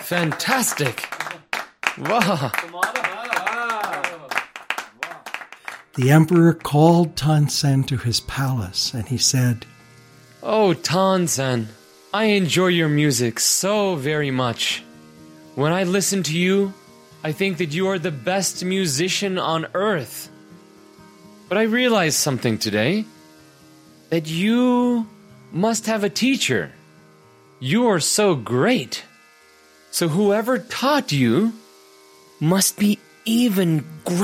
Fantastic. Wow. The emperor called Tansen to his palace, and he said, Oh, Tansen, I enjoy your music so very much. When I listen to you, I think that you are the best musician on earth. But I realized something today, that you must have a teacher. You are so great. So whoever taught you must be even greater.